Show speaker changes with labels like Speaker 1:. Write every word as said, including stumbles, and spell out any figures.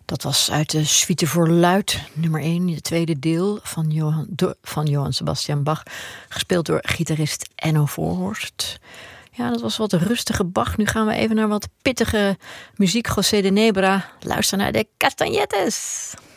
Speaker 1: Dat was uit de Suite voor Luid, nummer één, het tweede deel van Johan, door, van Johann Sebastian Bach, gespeeld door gitarist Enno Voorhorst. Ja, dat was wat rustige Bach. Nu gaan we even naar wat pittige muziek. José de Nebra. Luister naar de Castagnettes.